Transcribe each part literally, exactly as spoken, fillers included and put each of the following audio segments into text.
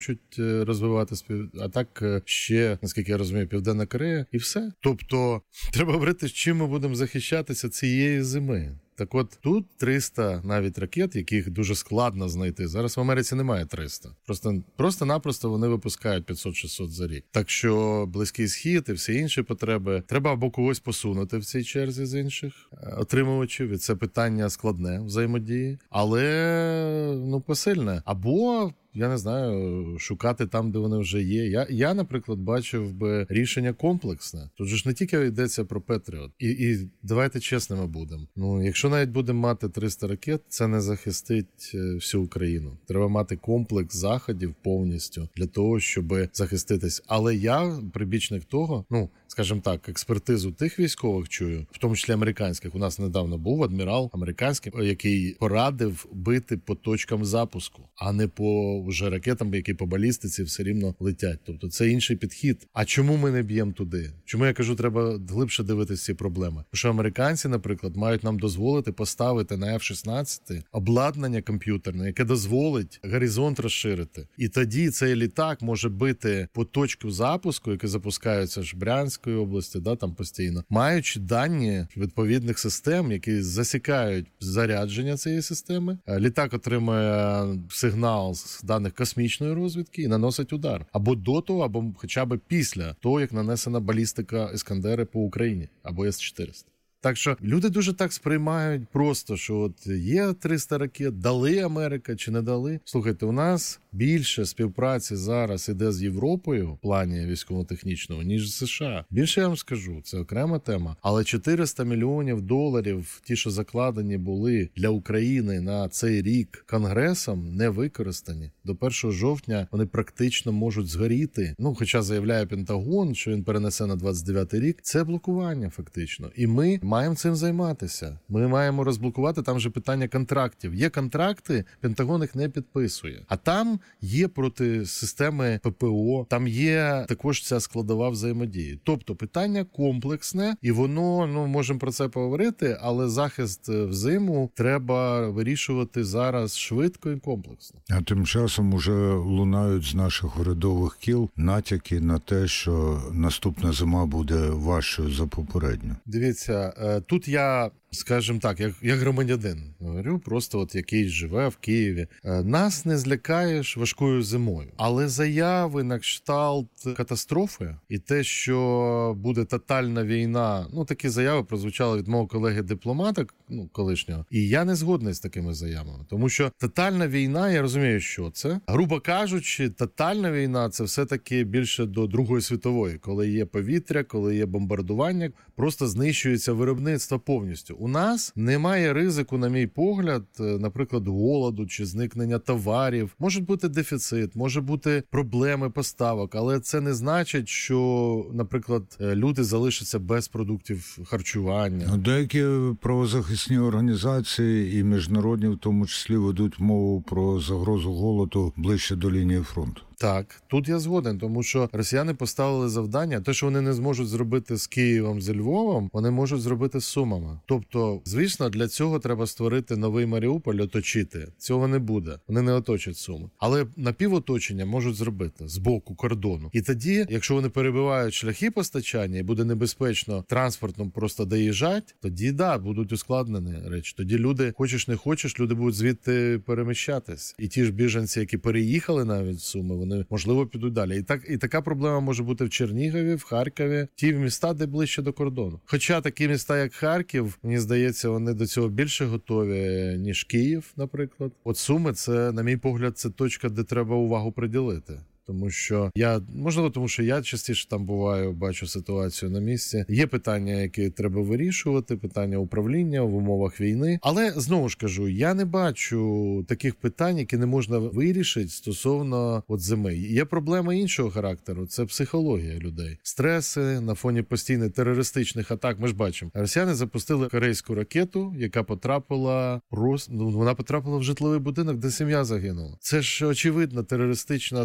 хочуть розвивати спів... а так ще, наскільки я розумію, Південна Корея і все. Тобто треба говорити, з чим ми будемо захищатися цієї зими. Так от, тут триста навіть ракет, яких дуже складно знайти. Зараз в Америці немає триста. Просто, просто-напросто вони випускають п'ятсот-шістсот за рік. Так що Близький Схід і всі інші потреби треба або когось посунути в цій черзі з інших отримувачів, і це питання складне взаємодії, але ну посильне. Або я не знаю, шукати там, де вони вже є. Я, я, наприклад, бачив би рішення комплексне. Тут же ж не тільки йдеться про Петріот. І, і давайте чесними будемо. Ну, якщо навіть будемо мати триста ракет, це не захистить всю Україну. Треба мати комплекс заходів повністю для того, щоб захиститись. Але я прибічник того, ну, скажімо так, експертизу тих військових чую, в тому числі американських. У нас недавно був адмірал американський, який порадив бити по точкам запуску, а не по вже ракетам, які по балістиці все рівно летять. Тобто це інший підхід. А чому ми не б'ємо туди? Чому я кажу, треба глибше дивитися ці проблеми? Тому що американці, наприклад, мають нам дозволити поставити на еф шістнадцять обладнання комп'ютерне, яке дозволить горизонт розширити. І тоді цей літак може бити по точку запуску, які запускаються ж в Брянської області, да, там постійно, маючи дані відповідних систем, які засікають зарядження цієї системи. Літак отримує сигнал з даних космічної розвідки і наносить удар. Або до того, або хоча б після того, як нанесена балістика Іскандери по Україні, або ес чотириста. Так що люди дуже так сприймають просто, що от є триста ракет, дали Америка чи не дали. Слухайте, у нас більше співпраці зараз іде з Європою в плані військово-технічного, ніж з США. Більше я вам скажу, це окрема тема. Але чотириста мільйонів доларів, ті, що закладені були для України на цей рік Конгресом, не використані. До першого жовтня вони практично можуть згоріти. Ну, хоча заявляє Пентагон, що він перенесе на двадцять дев'ятий рік. Це блокування фактично. І ми маємо цим займатися. Ми маємо розблокувати, там же питання контрактів. Є контракти, Пентагон їх не підписує. А там є проти системи пе пе о, там є також ця складова взаємодії. Тобто питання комплексне, і воно, ну, можемо про це поговорити, але захист взиму треба вирішувати зараз швидко і комплексно. А тим часом уже лунають з наших урядових кіл натяки на те, що наступна зима буде важчою за попередню. Дивіться, тут я, скажімо так, як, як громадянин, говорю, просто от який живе в Києві. Нас не злякаєш важкою зимою. Але заяви на кшталт катастрофи і те, що буде тотальна війна, ну такі заяви прозвучали від мого колеги-дипломата, ну колишнього, і я не згодний з такими заявами. Тому що тотальна війна, я розумію, що це. Грубо кажучи, тотальна війна – це все-таки більше до Другої світової, коли є повітря, коли є бомбардування, просто знищується виробництво повністю. У нас немає ризику, на мій погляд, наприклад, голоду чи зникнення товарів. Може бути дефіцит, може бути проблеми поставок, але це не значить, що, наприклад, люди залишаться без продуктів харчування. Деякі правозахисні організації і міжнародні в тому числі ведуть мову про загрозу голоду ближче до лінії фронту. Так, тут я згоден, тому що росіяни поставили завдання, те, що вони не зможуть зробити з Києвом, з Львовом, вони можуть зробити з Сумами. Тобто, звісно, для цього треба створити новий Маріуполь, оточити. Цього не буде. Вони не оточать Суми. Але напівоточення можуть зробити з боку кордону. І тоді, якщо вони перебивають шляхи постачання і буде небезпечно транспортом просто доїжджати, тоді, да, будуть ускладнені речі. Тоді люди, хочеш не хочеш, люди будуть звідти переміщатись. І ті ж біженці, які переїхали навіть в Суми, вони можливо підуть далі. І так і така проблема може бути в Чернігові, в Харкові, ті міста, де ближче до кордону. Хоча такі міста, як Харків, мені здається, вони до цього більше готові, ніж Київ, наприклад. От Суми, це, на мій погляд, це точка, де треба увагу приділити. Тому що я, можливо, тому що я частіше там буваю, бачу ситуацію на місці. Є питання, які треба вирішувати, питання управління в умовах війни. Але, знову ж кажу, я не бачу таких питань, які не можна вирішити стосовно от зими. Є проблеми іншого характеру, це психологія людей. Стреси на фоні постійних терористичних атак. Ми ж бачимо, росіяни запустили корейську ракету, яка потрапила, просто, ну, вона потрапила в житловий будинок, де сім'я загинула. Це ж очевидна терористична атака, що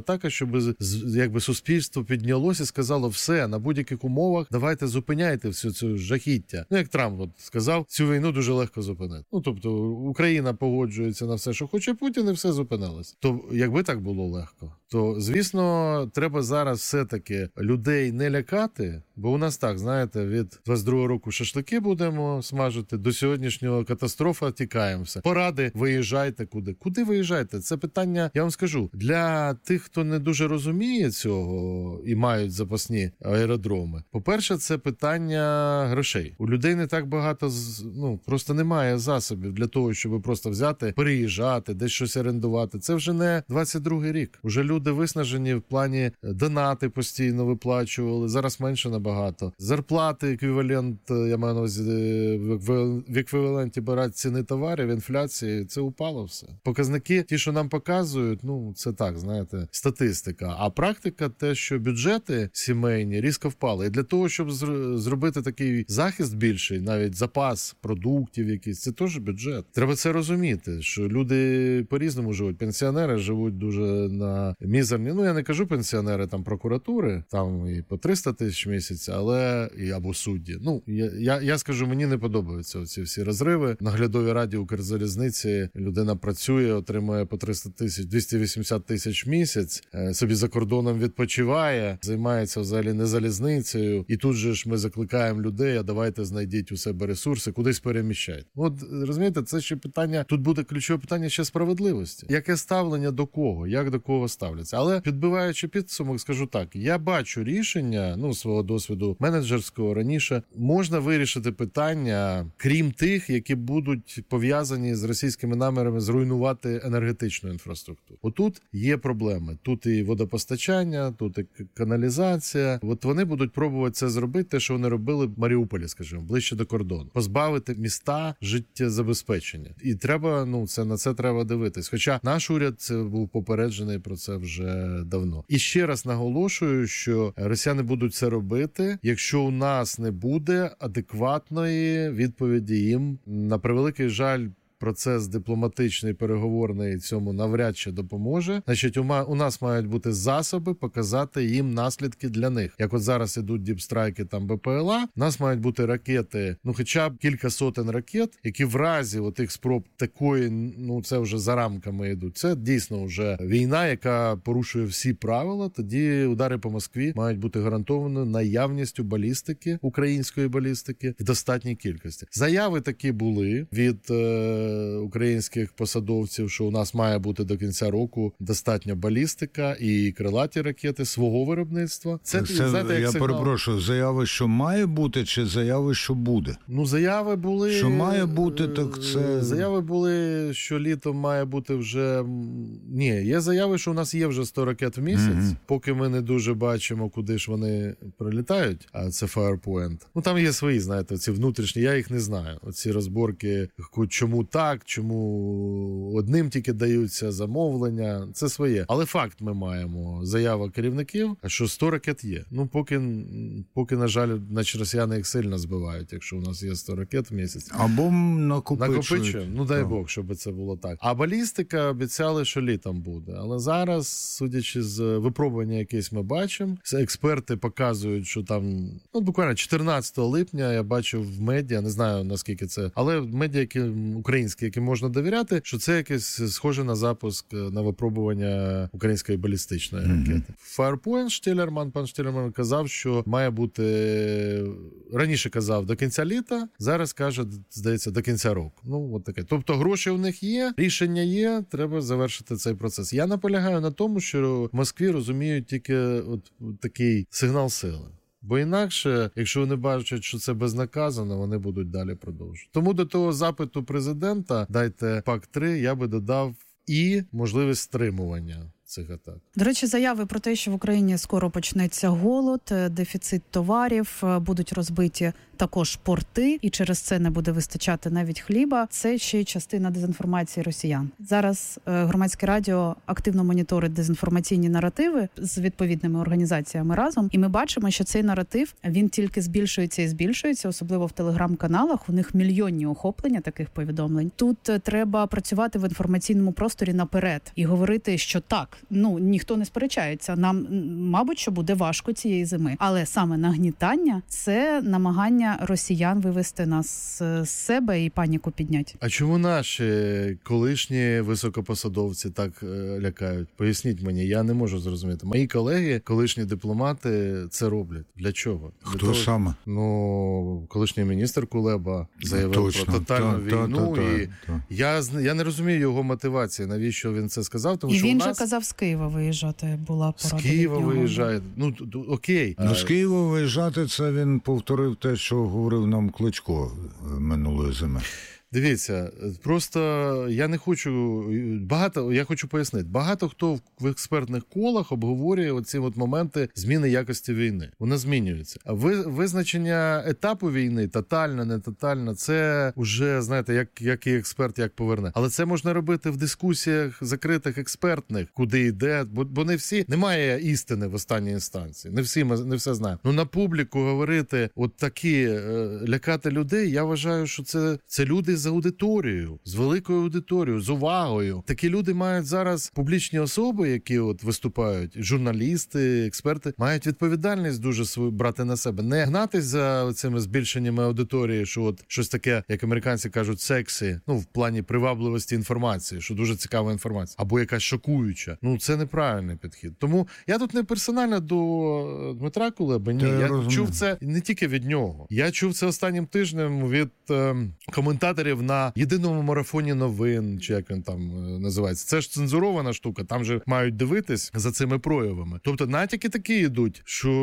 щоб якби суспільство піднялося і сказало, все, на будь-яких умовах давайте зупиняйте всю цю жахіття. Ну, як Трамп от сказав, цю війну дуже легко зупинити. Ну, тобто, Україна погоджується на все, що хоче Путін, і все зупинилось. То, якби так було легко, то, звісно, треба зараз все-таки людей не лякати, бо у нас так, знаєте, від двадцять другого року шашлики будемо смажити, до сьогоднішнього катастрофа тікаємо все. Поради, виїжджайте куди. Куди виїжджайте? Це питання, я вам скажу, для тих, хто не дуже розуміє цього і мають запасні аеродроми. По-перше, це питання грошей. У людей не так багато, ну, просто немає засобів для того, щоб просто взяти, переїжджати, десь щось орендувати. Це вже не двадцять другий рік. Уже люди виснажені в плані донати постійно виплачували, зараз менше набагато. Зарплати, еквівалент, я маю на увазі, в еквіваленті брати ціни товарів, інфляції, це упало все. Показники, ті, що нам показують, ну, це так, знаєте, статистика. А практика те, що бюджети сімейні різко впали. І для того, щоб зробити такий захист більший, навіть запас продуктів якийсь, це теж бюджет. Треба це розуміти, що люди по-різному живуть. Пенсіонери живуть дуже на мізерні, ну, я не кажу пенсіонери там прокуратури, там і по триста тисяч в місяць, але і або судді. Ну, я, я, я скажу, мені не подобаються ці всі розриви. В наглядовій раді Укрзалізниці людина працює, отримує по триста тисяч, двісті вісімдесят тисяч в місяць, собі за кордоном відпочиває, займається взагалі не залізницею. І тут же ж ми закликаємо людей, а давайте знайдіть у себе ресурси, кудись переміщайте. От, розумієте, це ще питання, тут буде ключове питання ще справедливості. Яке ставлення до кого? Як до кого ставляться? Але підбиваючи підсумок, скажу так, я бачу рішення, ну, свого досвіду менеджерського раніше, можна вирішити питання, крім тих, які будуть пов'язані з російськими намірами зруйнувати енергетичну інфраструктуру. Отут є проблеми. Тут і водопостачання, тут і каналізація. От вони будуть пробувати це зробити, те, що вони робили в Маріуполі, скажімо, ближче до кордону. Позбавити міста життєзабезпечення. І треба, ну, це на це треба дивитись. Хоча наш уряд це був попереджений про це вже давно. І ще раз наголошую, що росіяни будуть це робити, якщо у нас не буде адекватної відповіді їм. На превеликий жаль, процес дипломатичний, переговорний цьому навряд чи допоможе. Значить, у нас мають бути засоби показати їм наслідки для них. Як от зараз ідуть діпстрайки там Бе Пе Ел А, у нас мають бути ракети, ну хоча б кілька сотень ракет, які в разі отих спроб такої, ну це вже за рамками йдуть. Це дійсно вже війна, яка порушує всі правила. Тоді удари по Москві мають бути гарантовані наявністю балістики, української балістики, в достатній кількості. Заяви такі були від е- українських посадовців, що у нас має бути до кінця року достатня балістика і крилаті ракети свого виробництва. Це, це знаєте, як я сигнал. Перепрошую, заяви, що має бути, чи заяви, що буде? Ну, заяви були... Що має бути, так це... Заяви були, що літом має бути вже... Ні, є заяви, що у нас є вже сто ракет в місяць, mm-hmm. поки ми не дуже бачимо, куди ж вони прилітають, а це Firepoint. Ну, там є свої, знаєте, ці внутрішні, я їх не знаю. Оці розборки, чому так, чому одним тільки даються замовлення, це своє. Але факт ми маємо. Заява керівників, що сто ракет є. Ну, поки, поки на жаль, наче росіяни їх сильно збивають, якщо у нас є сто ракет в місяць. Або накопичують. Накопичуємо? Ну, дай Бог, щоб це було так. А балістика обіцяли, що літом буде. Але зараз, судячи з випробування якесь ми бачимо, експерти показують, що там, ну, буквально чотирнадцятого липня я бачив в медіа, не знаю, наскільки це, але в медіа, які українські, яким можна довіряти, що це якесь схоже на запуск, на випробування української балістичної mm-hmm. ракети. Firepoint Штілерман, пан Штілерман казав, що має бути, раніше казав, до кінця літа, зараз каже, здається, до кінця року. Ну, от таке. Тобто гроші в них є, рішення є, треба завершити цей процес. Я наполягаю на тому, що в Москві розуміють тільки от такий сигнал сили. Бо інакше, якщо вони бачать, що це безнаказано, вони будуть далі продовжувати. Тому до того запиту президента «Дайте пакт три» я би додав і можливість стримування цих атак. До речі, заяви про те, що в Україні скоро почнеться голод, дефіцит товарів, будуть розбиті також порти, і через це не буде вистачати навіть хліба. Це ще й частина дезінформації росіян. Зараз Громадське радіо активно моніторить дезінформаційні наративи з відповідними організаціями разом, і ми бачимо, що цей наратив, він тільки збільшується і збільшується, особливо в телеграм-каналах. У них мільйонні охоплення таких повідомлень. Тут треба працювати в інформаційному просторі наперед і говорити, що так, так, ну ніхто не сперечається. Нам, мабуть, що буде важко цієї зими, але саме нагнітання – це намагання росіян вивести нас з себе і паніку підняти. А чому наші колишні високопосадовці так е, лякають? Поясніть мені, я не можу зрозуміти. Мої колеги, колишні дипломати, це роблять. Для чого? Для Хто того, саме? Ну, колишній міністр Кулеба заявив Точно. про тотальну та, війну. та, та, і та. Я, я не розумію його мотивації, навіщо він це сказав. Тому І що він у нас же казав з Києва виїжджати, була порада з Києва від нього. виїжджає. Ну, окей. Ну, з Києва виїжджати, це він повторив те, що говорив нам Кличко минулої зими. Дивіться, просто я не хочу, багато, я хочу пояснити, багато хто в експертних колах обговорює оці от моменти зміни якості війни. Вона змінюється. А визначення етапу війни, тотальна, не тотальна, це вже, знаєте, як, як і експерт, як поверне. Але це можна робити в дискусіях закритих експертних, куди йде, бо, бо не всі, немає істини в останній інстанції. Не всі, ми не все знаємо. Ну, на публіку говорити от такі, е, лякати людей, я вважаю, що це, це люди з аудиторією, з великою аудиторією, з увагою. Такі люди мають зараз, публічні особи, які от виступають, журналісти, експерти, мають відповідальність дуже свою брати на себе. Не гнатись за цими збільшеннями аудиторії, що от щось таке, як американці кажуть, сексі, ну, в плані привабливості інформації, що дуже цікава інформація, або якась шокуюча. Ну, це неправильний підхід. Тому я тут не персонально до Дмитра Кулеби, ні. Я Я розумію. чув це не тільки від нього. Я чув це останнім тижнем від е, коментаторів на єдиному марафоні новин, чи як він там е, називається. Це ж цензурована штука, там же мають дивитись за цими проявами. Тобто натяки такі йдуть,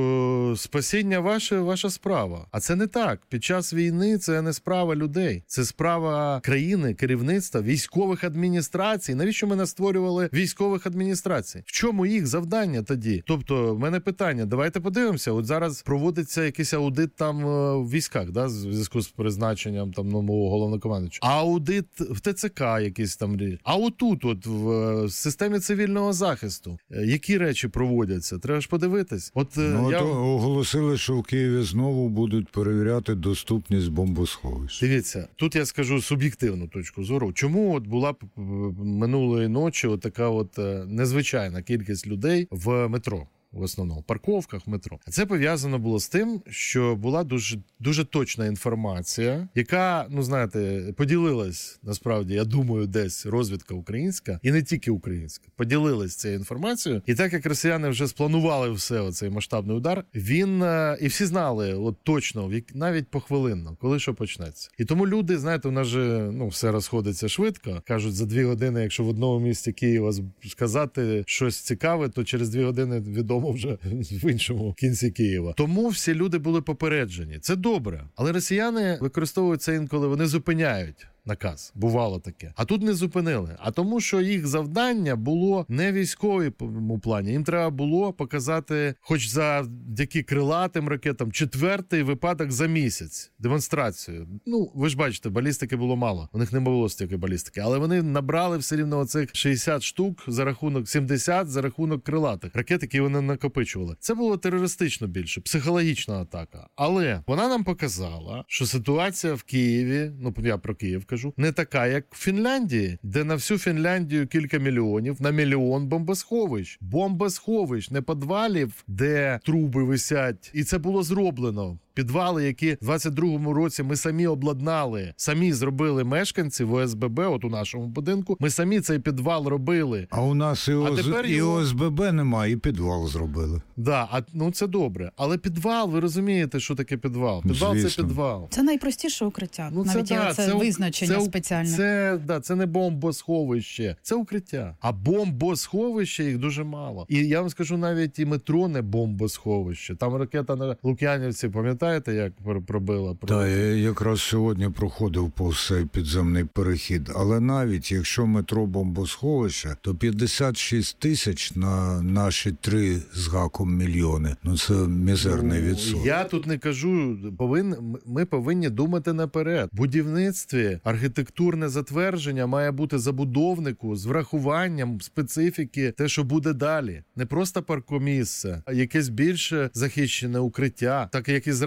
що спасіння ваше, ваша справа. А це не так. Під час війни це не справа людей. Це справа країни, керівництва, військових адміністрацій. Навіщо ми не створювали військових адміністрацій? В чому їх завдання тоді? Тобто, в мене питання, давайте подивимося. От зараз проводиться якийсь аудит там е, в військах, да, в зв'язку з призначенням там нового головнокомандуючого. Аудит в ТЦК якийсь там. А отут, от в е, системі цивільного захисту, е, які речі проводяться? Треба ж подивитись. От, е, Ну, я... то оголосили, що в Києві знову будуть перевіряти доступність бомбосховищ. Дивіться, тут я скажу суб'єктивну точку зору. Чому от була б минулої ночі от така от е, незвичайна кількість людей в метро? В основному парковках, в метро. А це пов'язано було з тим, що була дуже, дуже точна інформація, яка, ну знаєте, поділилась, насправді, я думаю, десь розвідка українська, і не тільки українська, поділилась цією інформацією. І так як росіяни вже спланували все, оцей масштабний удар, він, і всі знали, от точно, навіть похвилинно, коли що почнеться. І тому люди, знаєте, у нас же, ну, все розходиться швидко. Кажуть, за дві години, якщо в одному місті Києва сказати щось цікаве, то через дві години відомо вже в іншому кінці Києва. Тому всі люди були попереджені. Це добре. Але росіяни використовують це інколи, вони зупиняють наказ. Бувало таке. А тут не зупинили. А тому, що їх завдання було не військовому плані. Їм треба було показати, хоч завдяки крилатим ракетам, четвертий випадок за місяць. Демонстрацію. Ну, ви ж бачите, балістики було мало. У них не було стільки балістики. Але вони набрали все рівно оцих шістдесят штук за рахунок, сімдесят за рахунок крилатих ракет, які вони накопичували. Це було терористично більше, психологічна атака. Але вона нам показала, що ситуація в Києві, ну, я про Київ кажу, не така, як в Фінляндії, де на всю Фінляндію кілька мільйонів, на мільйон бомбосховищ. Бомбосховищ, не підвалів, де труби висять. І це було зроблено. Підвали, які в двадцять другому році ми самі обладнали, самі зробили мешканці в О С Б Б, от у нашому будинку, ми самі цей підвал робили. А у нас і, Оз... і його... О С Б Б немає, і підвал зробили. Да, а, ну це добре. Але підвал, ви розумієте, що таке підвал? Підвал Звісно. – це підвал. Це найпростіше укриття. Ну, навіть це, є да, це, це визначення це, спеціальне. Це, це, да, це не бомбосховище, це укриття. А бомбосховище їх дуже мало. І я вам скажу, навіть і метро не бомбосховище. Там ракета на Лук'янівці, пам'ятаєте, як пробила? Так, я якраз сьогодні проходив повз цей підземний перехід. Але навіть якщо метро бомбосховище, то п'ятдесят шість тисяч на наші три з гаком мільйони. Ну це мізерний ну, відсоток. Я тут не кажу, повин, ми повинні думати наперед. В будівництві архітектурне затвердження має бути забудовнику з врахуванням специфіки те, що буде далі. Не просто паркомісце, а якесь більше захищене укриття. Так як Ізраїль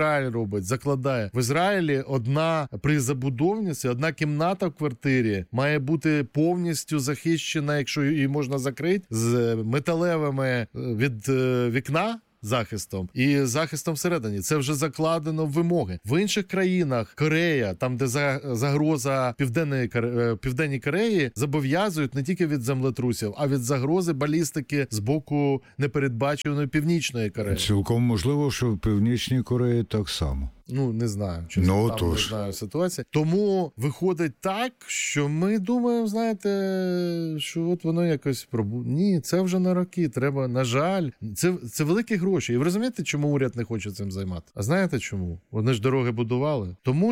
Ізраїль робить, закладає. В Ізраїлі одна при забудовництві, одна кімната в квартирі має бути повністю захищена, якщо її можна закрити, з металевими від вікна захистом і захистом всередині. Це вже закладено в вимоги. В інших країнах, Корея, там де загроза Південної Південній Кореї, зобов'язують не тільки від землетрусів, а від загрози балістики з боку непередбаченої Північної Кореї. Цілком можливо, що в Північній Кореї так само. Ну, не знаю, чесно, ну, там тож. не знаю ситуації. Тому виходить так, що ми думаємо, знаєте, що от воно якось пробу... Ні, це вже на роки, треба, на жаль. Це, це великі гроші. І ви розумієте, чому уряд не хоче цим займати? А знаєте чому? Вони ж дороги будували. Тому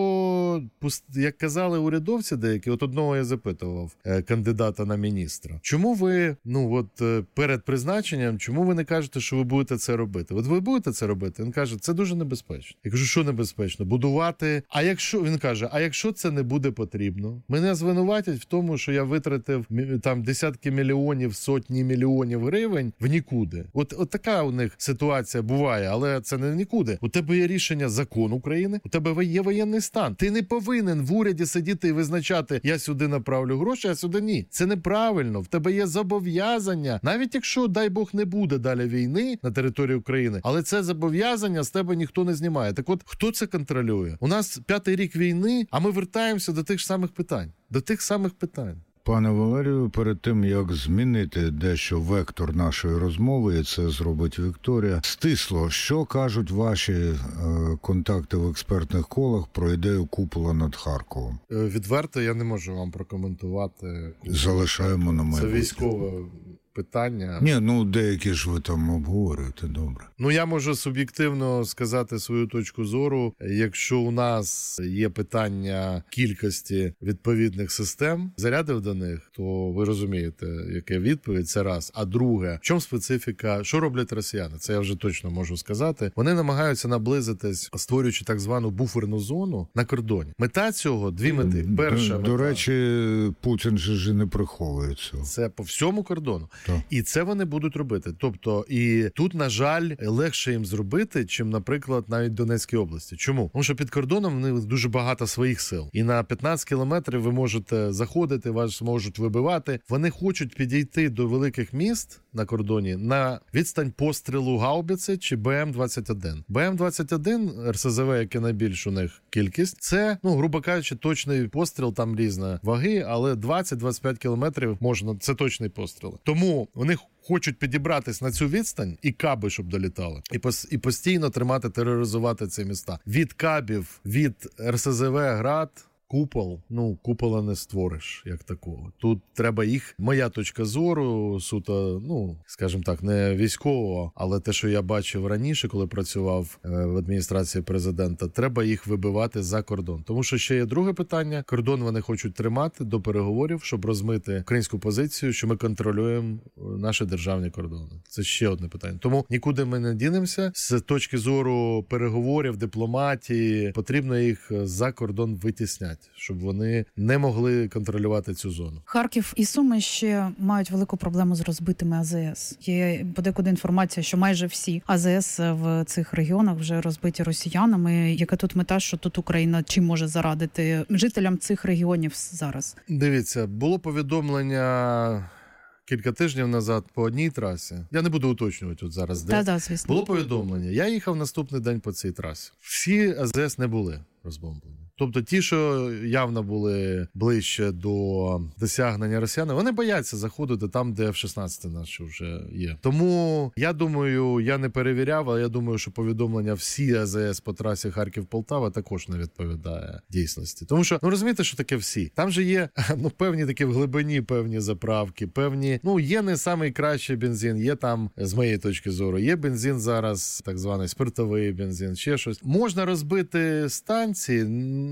що, як казали урядовці деякі, от одного я запитував, кандидата на міністра, чому ви, ну от перед призначенням, чому ви не кажете, що ви будете це робити? От ви будете це робити? Він каже, це дуже небезпечно. Я кажу, що небезпечно? Будувати. А якщо, він каже, а якщо це не буде потрібно? Мене звинуватять в тому, що я витратив там десятки мільйонів, сотні мільйонів гривень в нікуди. От, от така у них ситуація буває, але це не в нікуди. У тебе є рішення закон України, у тебе є воєнний стан. Ти не повинен в уряді сидіти і визначати, я сюди направлю гроші, а сюди ні. Це неправильно. В тебе є зобов'язання. Навіть якщо, дай Бог, не буде далі війни на території України, але це зобов'язання з тебе ніхто не знімає. Так от, хто це контролює? У нас п'ятий рік війни, а ми вертаємося до тих ж самих питань. До тих самих питань. Пане Валерію, перед тим, як змінити дещо вектор нашої розмови, і це зробить Вікторія, стисло, що кажуть ваші е, контакти в експертних колах про ідею купола над Харковом? Відверто я не можу вам прокоментувати. Залишаємо на майбутнє. Це військове питання. Ні, ну деякі ж ви там обговорюєте, добре. Ну, я можу суб'єктивно сказати свою точку зору. Якщо у нас є питання кількості відповідних систем, зарядів до них, то ви розумієте, яка відповідь, це раз. А друге, в чому специфіка, що роблять росіяни? Це я вже точно можу сказати. Вони намагаються наблизитись, створюючи так звану буферну зону на кордоні. Мета цього, дві мети. Перша до, мета. До речі, Путін же не приховує цього. Це по всьому кордону. Так. І це вони будуть робити. Тобто, і тут, на жаль, легше їм зробити, чим, наприклад, навіть в Донецькій області. Чому? Тому що під кордоном в них дуже багато своїх сил. І на п'ятнадцять кілометрів ви можете заходити, вас можуть вибивати. Вони хочуть підійти до великих міст на кордоні на відстань пострілу гаубиці чи Б М двадцять один. Б М двадцять один, Р С З В, яке найбільш у них кількість, це, ну, грубо кажучи, точний постріл, там різні ваги, але двадцять-двадцять п'ять кілометрів можна, це точний постріл. Тому вони хочуть підібратись на цю відстань і каби, щоб долітали. І, пос, і постійно тримати, тероризувати ці міста. Від кабів, від Р С З В, Град, Купол, ну, купола не створиш, як такого. Тут треба їх, моя точка зору, суто, ну, скажімо так, не військового, але те, що я бачив раніше, коли працював в адміністрації президента, треба їх вибивати за кордон. Тому що ще є друге питання. Кордон вони хочуть тримати до переговорів, щоб розмити українську позицію, що ми контролюємо наші державні кордони. Це ще одне питання. Тому нікуди ми не дінемося. З точки зору переговорів, дипломатії, потрібно їх за кордон витісняти, щоб вони не могли контролювати цю зону. Харків і Суми ще мають велику проблему з розбитими А З С. Є подекуди інформація, що майже всі А З С в цих регіонах вже розбиті росіянами. Яка тут мета, що тут Україна чим може зарадити жителям цих регіонів зараз? Дивіться, було повідомлення кілька тижнів назад по одній трасі. Я не буду уточнювати от зараз, де. Та-да, звісно. Було повідомлення. Я їхав наступний день по цій трасі. Всі А З С не були розбомблені. Тобто ті, що явно були ближче до досягнення росіян, вони бояться заходити там, де Ф шістнадцять наші вже є. Тому, я думаю, я не перевіряв, але я думаю, що повідомлення всі А З С по трасі Харків-Полтава також не відповідає дійсності. Тому що, ну розумієте, що таке всі? Там же є, ну, певні такі в глибині, певні заправки, певні, ну, є не найкращий бензин, є там, з моєї точки зору, є бензин зараз, так званий спиртовий бензин, ще щось. Можна розбити станції,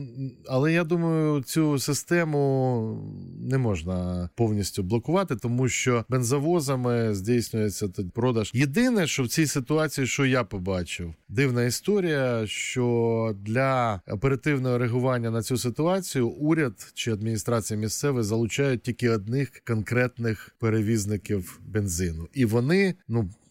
але я думаю, цю систему не можна повністю блокувати, тому що бензовозами здійснюється продаж. Єдине, що в цій ситуації, що я побачив, дивна історія, що для оперативного реагування на цю ситуацію уряд чи адміністрація місцева залучають тільки одних конкретних перевізників бензину. І вони, ну,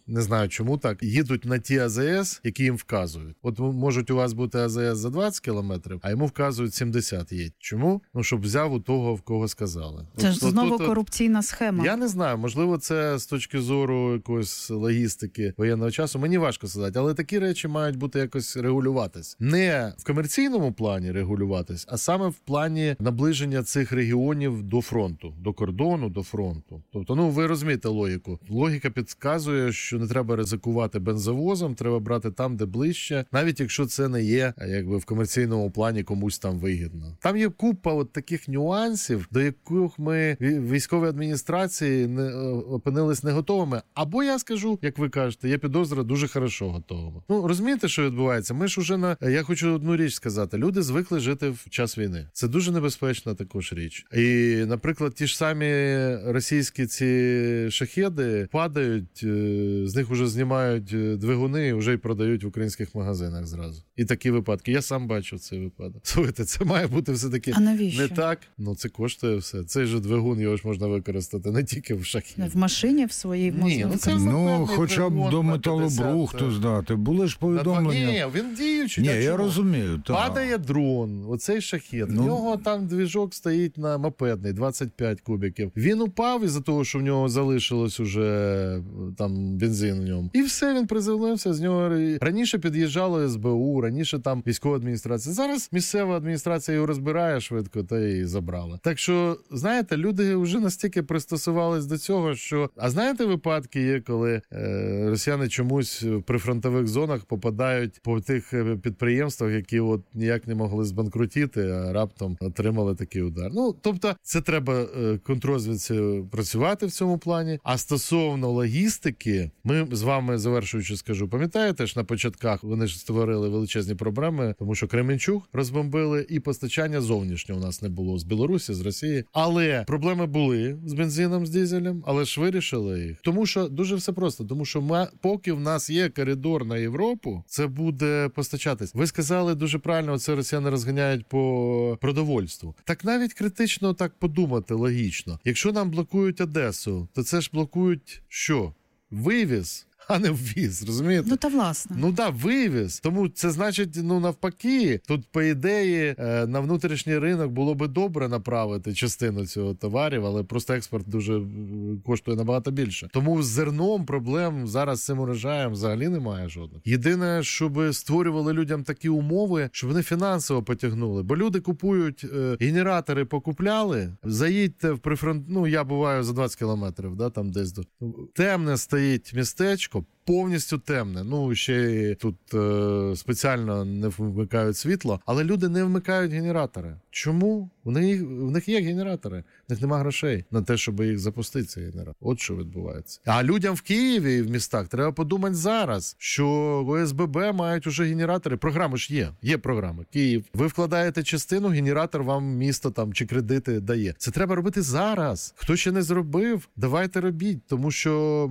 не знаю чому так, їдуть на ті АЗС, які їм вказують. От можуть у вас бути АЗС за двадцять кілометрів, а йому вказують сімдесят їдь. Чому? Ну, щоб взяв у того, в кого сказали. Це от, ж знову от, корупційна схема. Я не знаю, можливо, це з точки зору якоїсь логістики воєнного часу. Мені важко сказати, але такі речі мають бути якось регулюватись. Не в комерційному плані регулюватись, а саме в плані наближення цих регіонів до фронту, до кордону, до фронту. Тобто, ну, ви розумієте логіку. Логіка підказує, що не треба ризикувати бензовозом, треба брати там, де ближче, навіть якщо це не є, якби, в комерційному плані комусь там вигідно. Там є купа от таких нюансів, до яких ми в військовій адміністрації не опинились не готовими. Або я скажу, як ви кажете, є підозра, дуже хорошо готовими. Ну, розумієте, що відбувається? Ми ж уже на... Я хочу одну річ сказати. Люди звикли жити в час війни. Це дуже небезпечна також річ. І, наприклад, ті ж самі російські ці шахеди падають, з них вже знімають двигуни і вже й продають в українських магазинах зразу. І такі випадки. Я сам бачив цей випадок. Слухайте, це має бути все-таки не так. Ну, це коштує все. Цей же двигун, його ж можна використати не тільки в шахеді. В машині в своїй можна. Ні, ну, це ну хоча б до металобрухту здати. Були ж повідомлення. Ні, він діючий. Ні, я розумію. Так. Падає дрон, оцей шахед. Ну... В нього там двіжок стоїть на мопедний, двадцять п'ять кубиків. Він упав із-за того, що в нього залишилось уже там бензин в ньому. І все, він приземлився з нього. Раніше під'їжджало ес бе у, раніше там військова адміністрація. Зараз місцева адміністрація його розбирає швидко та і забрала. Так що, знаєте, люди вже настільки пристосувались до цього, що... А знаєте, випадки є, коли е, росіяни чомусь в прифронтових зонах попадають по тих підприємствах, які от ніяк не могли збанкрутіти, а раптом отримали такий удар. Ну, тобто, це треба е, контррозвідці працювати в цьому плані. А стосовно логістики, ми з вами, завершуючи, скажу, пам'ятаєте ж, на початках вони ж створили величезні проблеми, тому що Кременчуг розбомбили і постачання зовнішнє у нас не було з Білорусі, з Росії. Але проблеми були з бензином, з дизелем, але ж вирішили їх. Тому що дуже все просто, тому що ми, поки в нас є коридор на Європу, це буде постачатись. Ви сказали дуже правильно, це росіяни розганяють по продовольству. Так навіть критично так подумати логічно. Якщо нам блокують Одесу, то це ж блокують що? Вивіз, а не ввіз, розумієте? Ну, та власне. Ну, так, да, вивіз. Тому це значить, ну, навпаки, тут, по ідеї, на внутрішній ринок було би добре направити частину цього товарів, але просто експорт дуже коштує набагато більше. Тому з зерном проблем зараз з цим урожаєм взагалі немає жодних. Єдине, щоб створювали людям такі умови, щоб вони фінансово потягнули. Бо люди купують, е, генератори покупляли, заїдьте в прифронт... Ну, я буваю за двадцять кілометрів, да, там десь до... Темне стоїть містечко, повністю темне. Ну, ще тут е, спеціально не вмикають світло, але люди не вмикають генератори. Чому? В них, в них є генератори, в них нема грошей на те, щоб їх запустити, ці генератори. От що відбувається. А людям в Києві і в містах треба подумати зараз, що о ес бе бе мають уже генератори. Програми ж є. Є програми. Київ. Ви вкладаєте частину, генератор вам місто там чи кредити дає. Це треба робити зараз. Хто ще не зробив, давайте робіть, тому що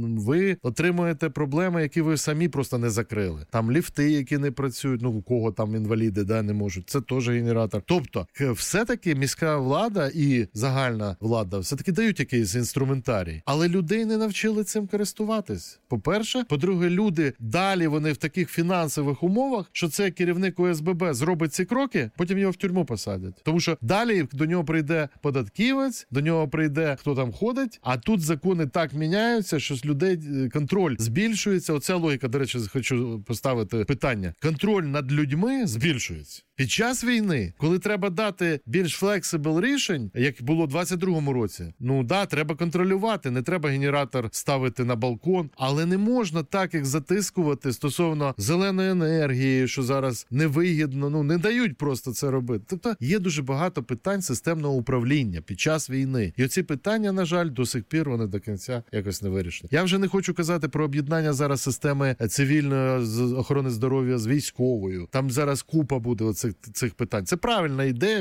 ви отримуєте проблеми, які ви самі просто не закрили. Там ліфти, які не працюють, ну у кого там інваліди, да, не можуть. Це теж генератор. Тобто, все-таки міська влада і загальна влада все-таки дають якийсь інструментарій. Але людей не навчили цим користуватись. По-перше. По-друге, люди далі вони в таких фінансових умовах, що це керівник о ес бе бе зробить ці кроки, потім його в тюрму посадять. Тому що далі до нього прийде податківець, до нього прийде хто там ходить, а тут закони так міняються, що з людей контроль збільшується. Оця логіка, до речі, хочу поставити питання. Контроль над людьми збільшується. Під час війни, коли треба дати більш флексибл рішень, як було в двадцять другому році, ну да, треба контролювати, не треба генератор ставити на балкон, але не можна так їх затискувати стосовно зеленої енергії, що зараз невигідно, ну не дають просто це робити. Тобто є дуже багато питань системного управління під час війни. І оці питання, на жаль, до сих пір вони до кінця якось не вирішені. Я вже не хочу казати про об'єднання зараз системи цивільної охорони здоров'я з військовою. Там зараз купа буде оцих цих питань. Це правильна ідея під час війни.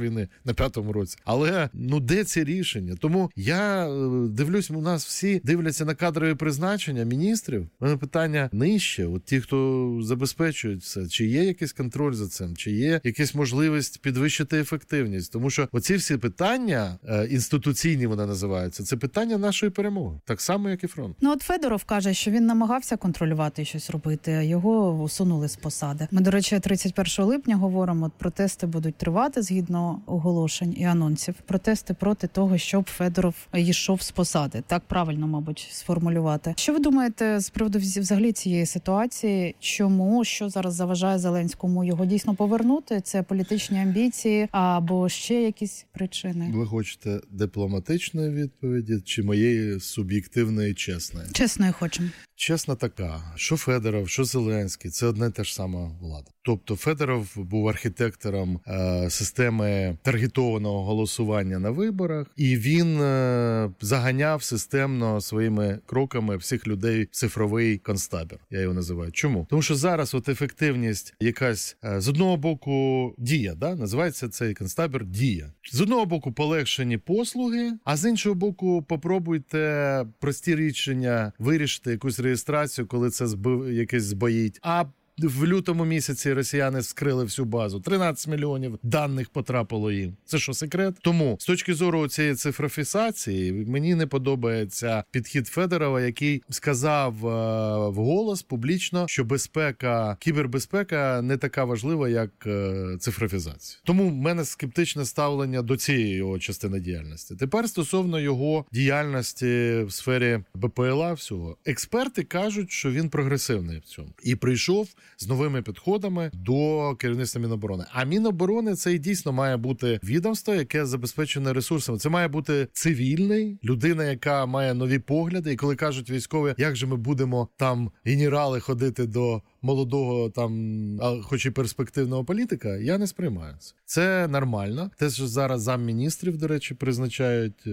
війни на п'ятому році. Але, ну, де ці рішення? Тому я дивлюсь, у нас всі дивляться на кадрові призначення міністрів. У мене питання нижче. От ті, хто забезпечують все. Чи є якийсь контроль за цим? Чи є якась можливість підвищити ефективність? Тому що оці всі питання, інституційні вони називаються, це питання нашої перемоги. Так само, як і фронт. Ну, от Федоров каже, що він намагався контролювати і щось робити, а його усунули з посади. Ми, до речі, тридцять першого липня говоримо, от протести будуть тривати згідно оголошень і анонсів. Протести проти того, щоб Федоров йшов з посади. Так правильно, мабуть, сформулювати. Що ви думаєте з приводу взагалі цієї ситуації? Чому? Що зараз заважає Зеленському його дійсно повернути? Це політичні амбіції або ще якісь причини? Ви хочете дипломатичної відповіді чи моєї суб'єктивної, чесної? Чесної хочемо. Чесна така, що Федоров, що Зеленський – це одне те ж сама влада. Тобто Федоров був архітектором е, системи таргетованого голосування на виборах, і він е, заганяв системно своїми кроками всіх людей в цифровий концтабір, я його називаю. Чому? Тому що зараз от ефективність якась, е, з одного боку, дія, да? Називається цей концтабір дія. З одного боку полегшені послуги, а з іншого боку попробуйте прості рішення вирішити якусь реєстрацію, коли це збив, якесь збоїть. А в лютому місяці росіяни вскрили всю базу. тринадцять мільйонів даних потрапило їм. Це що, секрет? Тому, з точки зору цієї цифрофіксації, мені не подобається підхід Федорова, який сказав е, вголос публічно, що безпека, кібербезпека не така важлива, як е, цифрофіксація. Тому в мене скептичне ставлення до цієї його частини діяльності. Тепер стосовно його діяльності в сфері БПЛА всього. Експерти кажуть, що він прогресивний в цьому. І прийшов з новими підходами до керівництва Міноборони. А Міноборони це і дійсно має бути відомство, яке забезпечене ресурсами. Це має бути цивільний, людина, яка має нові погляди. І коли кажуть військові, як же ми будемо там генерали ходити до молодого, там, а хоч і перспективного політика, я не сприймаю це. Це нормально. Те, що зараз замміністрів, до речі, призначають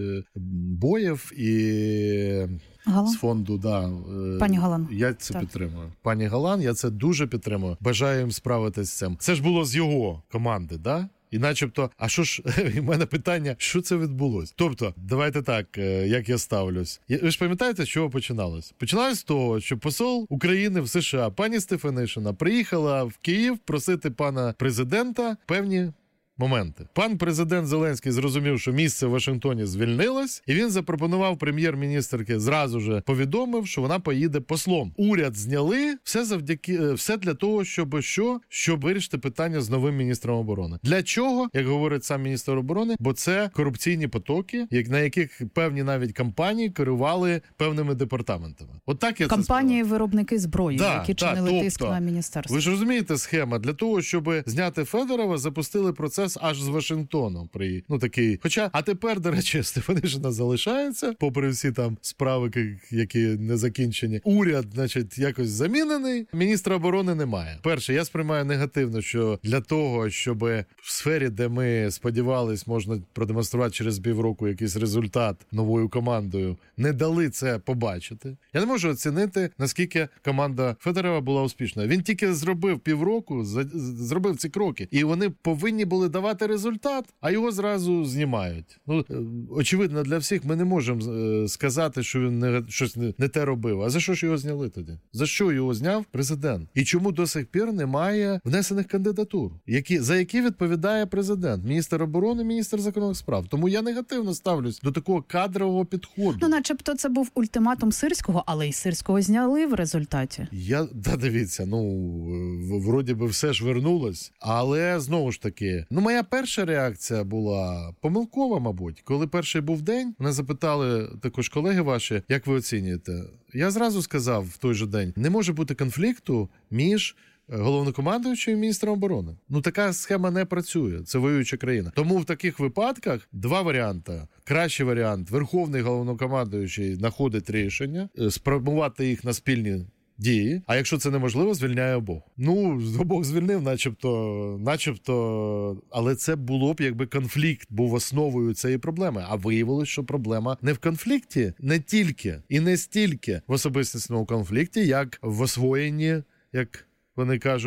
Боєв і Галан? З фонду, да. Пані Галан. Я це так. підтримую. Пані Галан, я це дуже підтримую. Бажаю їм справитись з цим. Це ж було з його команди, да? І начебто, а що ж, в мене питання, що це відбулось? Тобто, давайте так, як я ставлюсь. Ви ж пам'ятаєте, з чого починалось? Починалось з того, що посол України в США, пані Стефанишина, приїхала в Київ просити пана президента певні моменти. Пан президент Зеленський зрозумів, що місце в Вашингтоні звільнилось, і він запропонував прем'єр-міністерки, зразу же повідомив, що вона поїде послом. Уряд зняли, все завдяки, все для того, щоб що? Щоб вирішити питання з новим міністром оборони. Для чого? Як говорить сам міністр оборони, бо це корупційні потоки, як на яких певні навіть компанії керували певними департаментами. От так я компанії виробники зброї, да, які да, чинили тобто, тиск на міністерство. Ви ж розумієте, схема для того, щоб зняти Федорова, запустили процес аж з Вашингтону. При, ну, такий. Хоча, а тепер, до речі, Стефанишина залишається, попри всі там справи, які не закінчені. Уряд, значить, якось замінений, міністра оборони немає. Перше, я сприймаю негативно, що для того, щоб в сфері, де ми сподівались, можна продемонструвати через півроку якийсь результат новою командою, не дали це побачити. Я не можу оцінити, наскільки команда Федорова була успішною. Він тільки зробив півроку, зробив ці кроки, і вони повинні були давати результат, а його зразу знімають. Ну, очевидно, для всіх ми не можемо сказати, що він не, щось не, не те робив. А за що ж його зняли тоді? За що його зняв президент? І чому до сих пір немає внесених кандидатур, які, за які відповідає президент, міністр оборони, міністр закордонних справ? Тому я негативно ставлюсь до такого кадрового підходу. Ну, начебто це був ультиматум Сирського, але і Сирського зняли в результаті. Я, да, дивіться, ну, вроді би все ж вернулось, але знову ж таки, ну, моя перша реакція була помилкова, мабуть. Коли перший був день, мене запитали також колеги ваші, як ви оцінюєте? Я зразу сказав в той же день, не може бути конфлікту між головнокомандуючим і міністром оборони. Ну, така схема не працює. Це воююча країна. Тому в таких випадках два варіанти. Кращий варіант – верховний головнокомандуючий знаходить рішення, спрямувати їх на спільні дії, а якщо це неможливо, звільняє обох. Ну, обох звільнив, начебто, начебто, але це було б, якби конфлікт був основою цієї проблеми. А виявилось, що проблема не в конфлікті, не тільки і не стільки в особистісному конфлікті, як в освоєнні, як вони кажуть,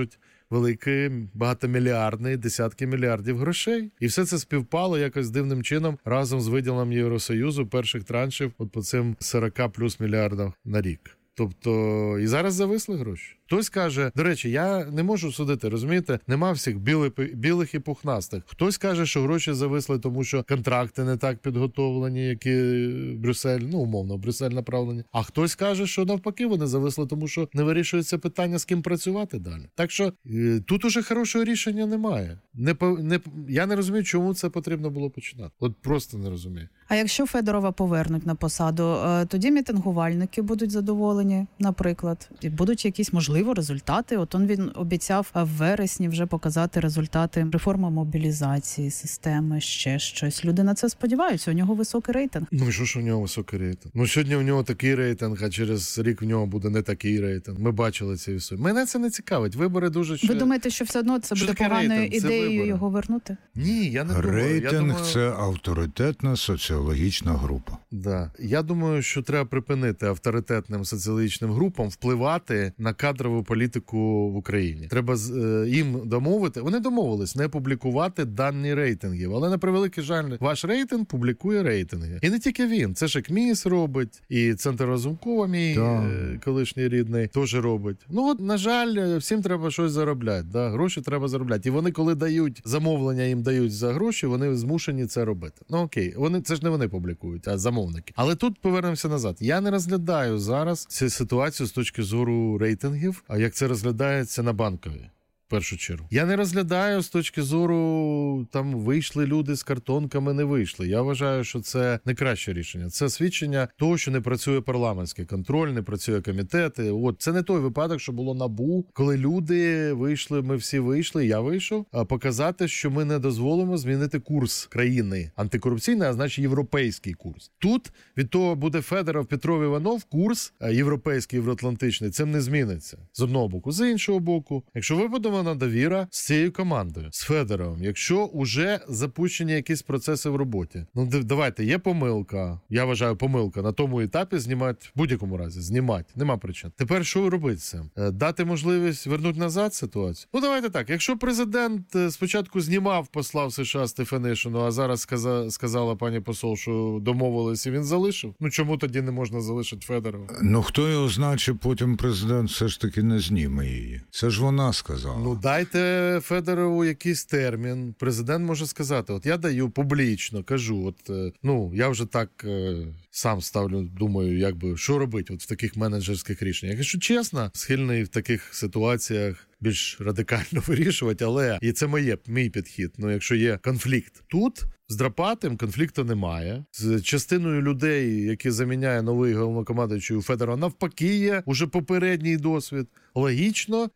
великий, багатомільярдний, десятки мільярдів грошей. І все це співпало якось дивним чином разом з виділенням Євросоюзу перших траншів от по цим сорок плюс мільярдів на рік. Тобто, і зараз зависли гроші. Хтось каже, до речі, я не можу судити, розумієте, нема всіх білих, білих і пухнастих. Хтось каже, що гроші зависли, тому що контракти не так підготовлені, які Брюссель, ну, умовно, Брюссель направлені. А хтось каже, що навпаки вони зависли, тому що не вирішується питання, з ким працювати далі. Так що е, тут уже хорошого рішення немає. Не, не, я не розумію, чому це потрібно було починати. От просто не розумію. А якщо Федорова повернуть на посаду, тоді мітингувальники будуть задоволені, наприклад, і будуть якісь, можливо, результати. От он він обіцяв в вересні вже показати результати реформи мобілізації системи, ще щось. Люди на це сподіваються, у нього високий рейтинг. Ну і що ж у нього високий рейтинг? Ну сьогодні у нього такий рейтинг, а через рік в нього буде не такий рейтинг. Ми бачили це і все. Мене це не цікавить. Вибори дуже... Ще... Ви думаєте, що все одно це що буде поганою рейтинг? ідеєю його вернути? Ні, я не думаю. Рейтинг я думаю... – це авторитетна соціологічна група. Да. Я думаю, що треба припинити авторитетним соціологічним групам впливати на кадрову політику в Україні. Треба е, їм домовити, вони домовились не публікувати дані рейтингів, але на превеликий жаль, ваш рейтинг публікує рейтинги. І не тільки він, це ж і КМІС робить, і Центр Разумкова, мій е, колишній рідний, теж робить. Ну от, на жаль, всім треба щось заробляти, да? Гроші треба заробляти. І вони, коли дають замовлення, їм дають за гроші, вони змушені це робити. Ну окей, вони, це ж не вони публікують, а замовники. Але тут повернемося назад. Я не розглядаю зараз цю ситуацію з точки зору рейтингів, а як це розглядається на Банковій. В першу чергу. Я не розглядаю з точки зору, там вийшли люди з картонками, не вийшли. Я вважаю, що це не краще рішення. Це свідчення того, що не працює парламентський контроль, не працює комітети. От це не той випадок, що було НАБУ, коли люди вийшли, ми всі вийшли, я вийшов, а показати, що ми не дозволимо змінити курс країни. Антикорупційний, а значить європейський курс. Тут від того буде Федоров, Петров, Іванов, курс європейський, євроатлантичний, цим не зміниться. З одного боку. З іншого боку, якщо вибудемо на довіра з цією командою, з Федоровим, якщо уже запущені якісь процеси в роботі. Ну, давайте, є помилка, я вважаю, помилка, на тому етапі знімати, в будь-якому разі, знімати, нема причин. Тепер що робити з цим? Дати можливість вернути назад ситуацію? Ну, давайте так, якщо президент спочатку знімав, послав США Стефанишину, а зараз сказа, сказала пані посол, що домовились і він залишив, ну чому тоді не можна залишити Федорова? Ну, хто його знає, чи потім президент все ж таки не зніме її? Це ж вона сказала. Ну, дайте Федорову якийсь термін. Президент може сказати, от я даю публічно, кажу, от, ну, я вже так е, сам ставлю, думаю, якби, що робити от в таких менеджерських рішеннях. Якщо чесно, схильний в таких ситуаціях більш радикально вирішувати, але, і це моє, мій підхід, ну, якщо є конфлікт. Тут з Драпатим конфлікту немає. З частиною людей, які заміняє новий головнокомандуючий у Федорова, навпаки є уже попередній досвід. Логічно,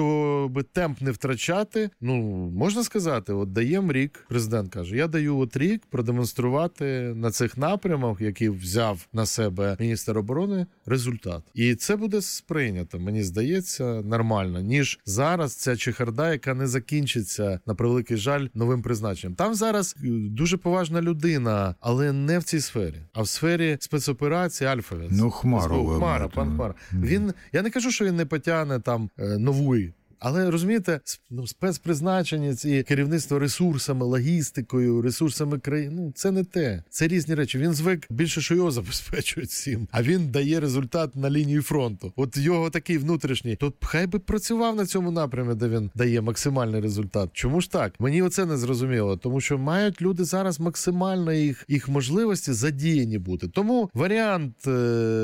щоб темп не втрачати, ну, можна сказати, от даємо рік, президент каже, я даю от рік продемонструвати на цих напрямах, які взяв на себе міністр оборони, результат. І це буде сприйнято, мені здається, нормально, ніж зараз ця чехарда, яка не закінчиться, на превеликий жаль, новим призначенням. Там зараз дуже поважна людина, але не в цій сфері, а в сфері спецоперації Альфовець. Ну, Хмару. Хмара, пан Хмара. Він, я не кажу, що він не потягне там е, новий. Але, розумієте, ну, спецпризначенець і керівництво ресурсами, логістикою, ресурсами країни, ну, це не те. Це різні речі. Він звик більше, що його забезпечують всім, а він дає результат на лінії фронту. От його такий внутрішній, то хай би працював на цьому напрямі, де він дає максимальний результат. Чому ж так? Мені оце не зрозуміло, тому що мають люди зараз максимально їх, їх можливості задіяні бути. Тому варіант е-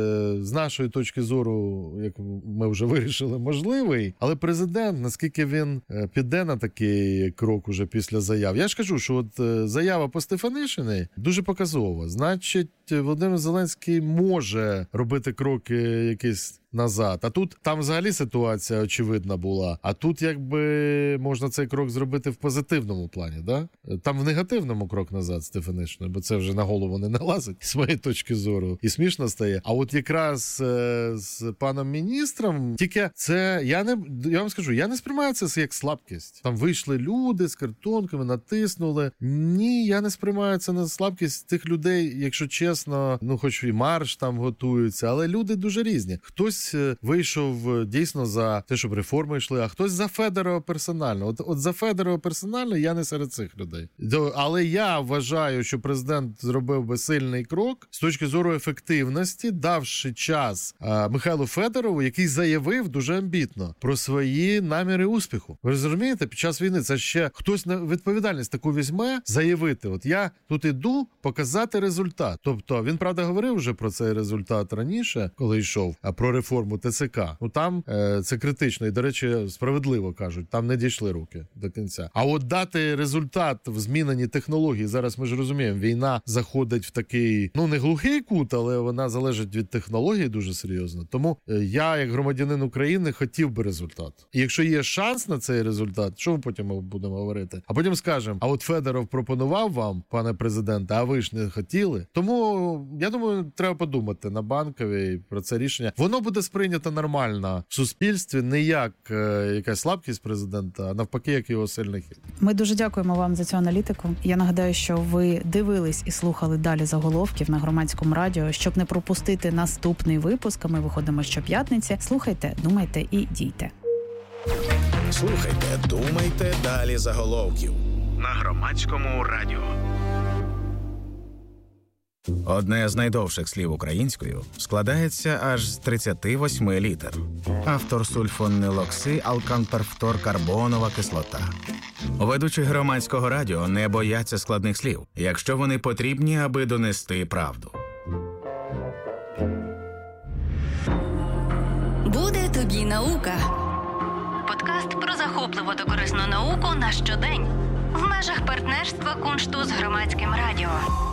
з нашої точки зору, як ми вже вирішили, можливий, але президент, наскільки він піде на такий крок уже після заяв. Я ж кажу, що от заява по Стефанишині дуже показова. Значить, Володимир Зеленський може робити кроки якісь назад. А тут, там взагалі ситуація очевидна була. А тут якби можна цей крок зробити в позитивному плані, да? Там в негативному крок назад Стефанишиною, бо це вже на голову не налазить, з моєї точки зору. І смішно стає. А от якраз е, з паном міністром, тільки це, я не, я вам скажу, я не сприймаю це як слабкість. Там вийшли люди з картонками, натиснули. Ні, я не сприймаю це на слабкість тих людей, якщо чесно, ну хоч і марш там готуються, але люди дуже різні. Хтось хтось вийшов дійсно за те, щоб реформи йшли, а хтось за Федорова персонально. От, от за Федорова персонально я не серед цих людей. Але я вважаю, що президент зробив би сильний крок з точки зору ефективності, давши час а, Михайлу Федорову, який заявив дуже амбітно про свої наміри успіху. Ви розумієте, під час війни це ще хтось на відповідальність таку візьме, заявити, от я тут іду показати результат. Тобто він, правда, говорив вже про цей результат раніше, коли йшов, а про реформу ТЦК. Ну там е, це критично і, до речі, справедливо кажуть, там не дійшли руки до кінця. А от дати результат в зміненні технології, зараз ми ж розуміємо, війна заходить в такий, ну не глухий кут, але вона залежить від технології дуже серйозно. Тому е, я, як громадянин України, хотів би результат. І якщо є шанс на цей результат, що ми потім будемо говорити? А потім скажемо, а от Федоров пропонував вам, пане президенте, а ви ж не хотіли. Тому, я думаю, треба подумати на Банковій про це рішення. Воно буде сприйнято нормально в суспільстві, не як е, якась слабкість президента, а навпаки, як його сильний хід. Ми дуже дякуємо вам за цю аналітику. Я нагадаю, що ви дивились і слухали далі заголовків на Громадському радіо. Щоб не пропустити наступний випуск, ми виходимо щоп'ятниці. Слухайте, думайте і дійте. Слухайте, думайте, далі заголовків на Громадському радіо. Одне з найдовших слів українською складається аж з тридцяти восьми літер. Автор сульфонилокси алканперфторкарбонова кислота. Ведучі Громадського радіо не бояться складних слів, якщо вони потрібні, аби донести правду. Буде тобі наука. Подкаст про захопливу та корисну науку на щодень. В межах партнерства Куншту з Громадським радіо.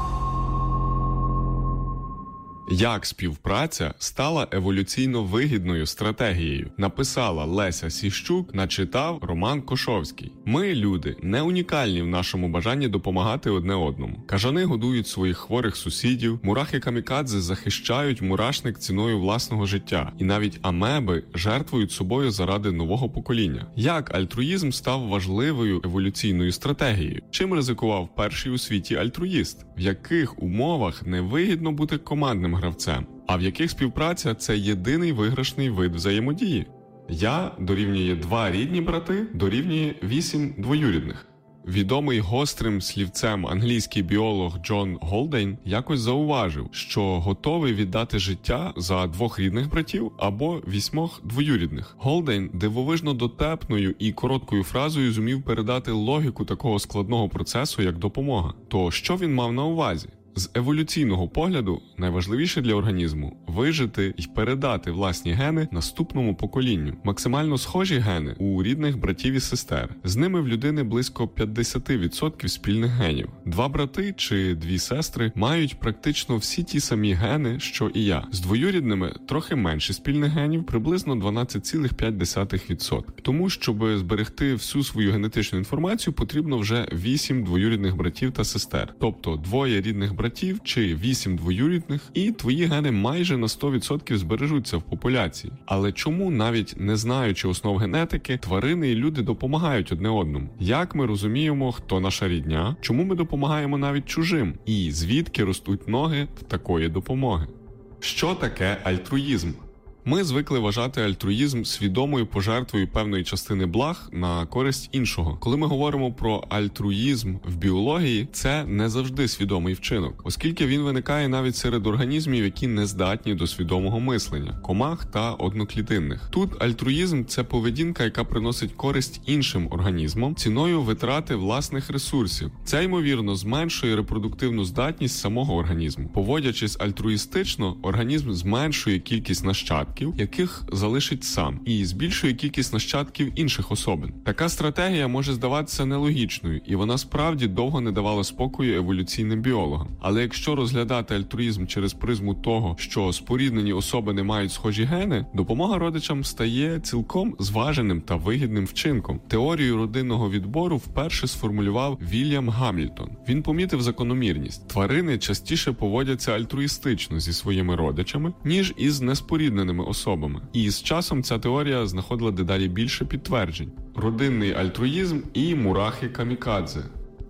Як співпраця стала еволюційно вигідною стратегією, написала Леся Сіщук, начитав Роман Кошовський. Ми, люди, не унікальні в нашому бажанні допомагати одне одному. Кажани годують своїх хворих сусідів, мурахи-камікадзе захищають мурашник ціною власного життя. І навіть амеби жертвують собою заради нового покоління. Як альтруїзм став важливою еволюційною стратегією? Чим ризикував перший у світі альтруїст? В яких умовах невигідно бути командним гравцем, а в яких співпраця – це єдиний виграшний вид взаємодії? Я дорівнює два рідні брати, дорівнює вісім двоюрідних. Відомий гострим слівцем англійський біолог Джон Голдейн якось зауважив, що готовий віддати життя за двох рідних братів або вісьмох двоюрідних. Голдейн дивовижно дотепною і короткою фразою зумів передати логіку такого складного процесу, як допомога. То що він мав на увазі? З еволюційного погляду найважливіше для організму – вижити і передати власні гени наступному поколінню. Максимально схожі гени у рідних братів і сестер. З ними в людини близько п'ятдесят відсотків спільних генів. Два брати чи дві сестри мають практично всі ті самі гени, що і я. З двоюрідними трохи менше спільних генів, приблизно дванадцять цілих п'ять десятих відсотка. Тому, щоб зберегти всю свою генетичну інформацію, потрібно вже вісім двоюрідних братів та сестер. Тобто двоє рідних братів братів чи вісім двоюрідних, і твої гени майже на сто відсотків збережуться в популяції. Але чому, навіть не знаючи основ генетики, тварини і люди допомагають одне одному? Як ми розуміємо, хто наша рідня? Чому ми допомагаємо навіть чужим? І звідки ростуть ноги в такої допомоги? Що таке альтруїзм? Ми звикли вважати альтруїзм свідомою пожертвою певної частини благ на користь іншого. Коли ми говоримо про альтруїзм в біології, це не завжди свідомий вчинок, оскільки він виникає навіть серед організмів, які не здатні до свідомого мислення – комах та одноклітинних. Тут альтруїзм – це поведінка, яка приносить користь іншим організмам ціною витрати власних ресурсів. Це, ймовірно, зменшує репродуктивну здатність самого організму. Поводячись альтруїстично, організм зменшує кількість нащадків, яких залишить сам, і збільшує кількість нащадків інших особин. Така стратегія може здаватися нелогічною, і вона справді довго не давала спокою еволюційним біологам. Але якщо розглядати альтруїзм через призму того, що споріднені особи не мають схожі гени, допомога родичам стає цілком зваженим та вигідним вчинком. Теорію родинного відбору вперше сформулював Вільям Гамільтон. Він помітив закономірність. Тварини частіше поводяться альтруїстично зі своїми родичами, ніж із неспорідненими особами. І з часом ця теорія знаходила дедалі більше підтверджень. Родинний альтруїзм і мурахи-камікадзе.